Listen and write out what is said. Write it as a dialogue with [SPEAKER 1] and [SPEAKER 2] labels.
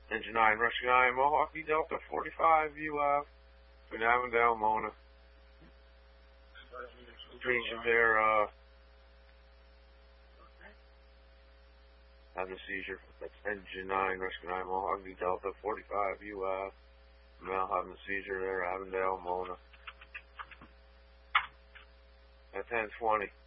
[SPEAKER 1] Engine 9, Rescue 9, Mohawk Delta 45, UF, in Avondale, Mona. Patient there, having a seizure. That's Engine 9, Rescue 9, Mohawk Delta 45, UF. Male having a seizure there, Avondale, Mona. At 10:20.